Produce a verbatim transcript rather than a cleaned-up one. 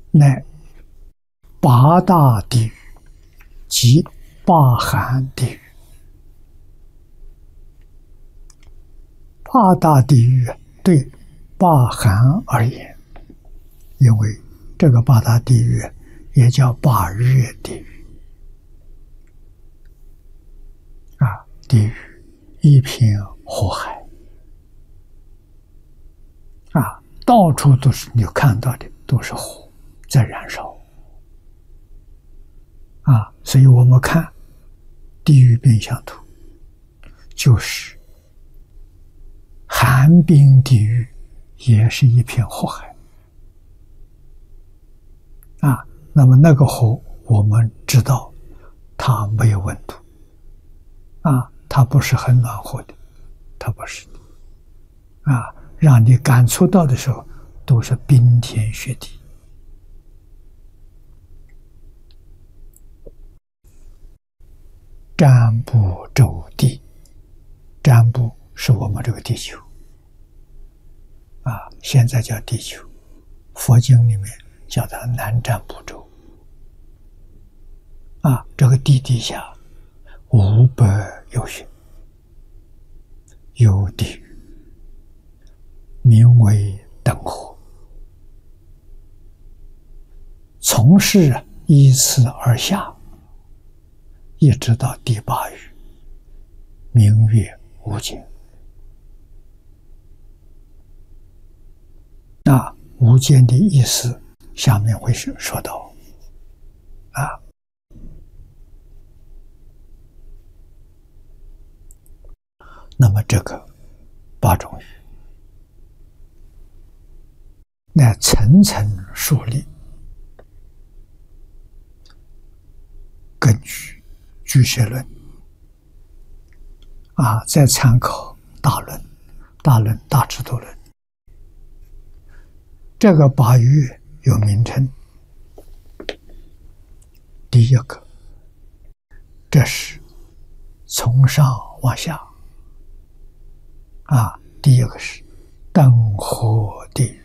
乃八大地狱及八寒地狱。八大地狱对八寒而言，因为这个八大地狱也叫八热地狱啊，地狱一片火海啊，到处都是你看到的都是火在燃烧啊，所以我们看地狱变相图，就是寒冰地狱也是一片火海啊。那么那个火，我们知道它没有温度啊，它不是很暖和的，它不是的啊，让你感触到的时候都是冰天雪地。占卜周地，占卜是我们这个地球啊，现在叫地球，佛经里面叫它南瞻部洲啊，这个地底下五百有穴，有地狱，名为等火，从是依次而下，一直到第八狱，名曰无间。那无间的意思，下面会说到啊。那么这个八种狱，乃层层数立，根据俱舍论啊，再参考大论、大论大智度论。这个八狱有名称，第一个，这是从上往下啊，第一个是等火地狱